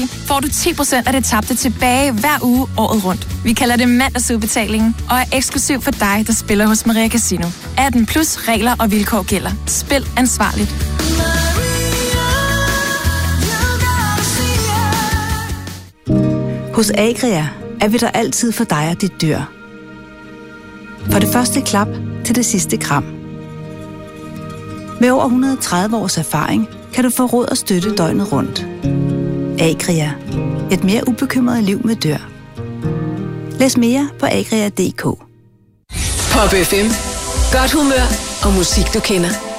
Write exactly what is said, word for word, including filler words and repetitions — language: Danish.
Reality får du ti procent af det tabte tilbage hver uge året rundt. Vi kalder det mandagsudbetalingen og er eksklusiv for dig, der spiller hos Maria Casino. atten plus regler og vilkår gælder. Spil ansvarligt. Hos Agria er vi der altid for dig og dit dyr. For det første klap til det sidste kram. Med over et hundrede og tredive års erfaring kan du få råd og støtte døgnet rundt. Agria. Et mere ubekymret liv med dyr. Læs mere på agria punktum d k. Pop F M. Godt humør og musik, du kender.